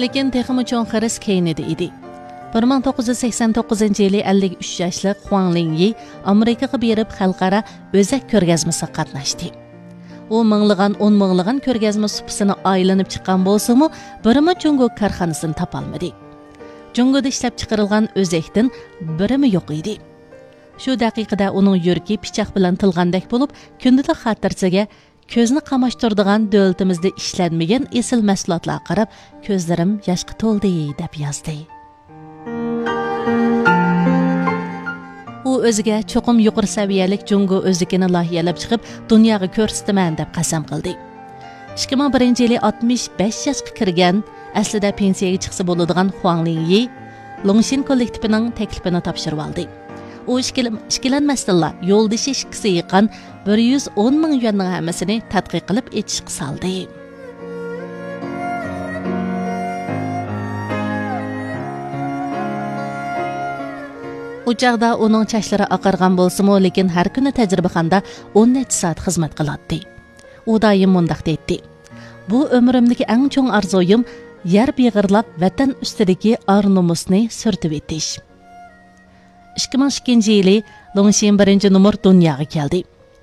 lekin texmi cho'ng xiris keynida edi. 1989 yili 53 yoshli Huang Lingyi Amerikaga berib xalqaro o'zak ko'rgazmasiga qatnashdi. U minglagan, 10 minglagan ko'rgazma supisini aylanib chiqqan bo'lsa-mu, birimi Jungo korxonasini topolmadi. Jungoda ishlab chiqarilgan o'zakdan birimi yo'q edi. Shu daqiqada uning yuragi pichoq bilan tilgandek bo'lib, kundalik xotirasiga ko'zni qamashtiradigan davlatimizda ishlanmagan esil mahsulotlar qarab, ko'zlarim yoshga to'ldi deb yozdi. U o'ziga cho'qim yuqori saviyalik Jungo o'zligini loyihалab chiqib, dunyoga ko'rsataman deb qasam qildi. 2001-yili 65 yoshga kirgan, aslida pensiyaga chiqsa bo'ladigan Huang Lingyi Longshin kollektivining taklifini topshirib oldi. U ishkilanmasdilla yo'ldoshi ishkisi yiqqan 110 ming yuanning hammasini tadqiq qilib etishga soldi. U chaqda uning chashlari oqargan bo'lsa-mu, lekin har kuni tajribaxonada 10 necha soat xizmat qiladi. U doim mundaq deydi: "Bu umrimdagi eng cho'ng orzuyim yer beg'irlab vatan ustidagi ar-nomusni surtib etish." 2002-yili Longshin 1-numur dunyoga keldi.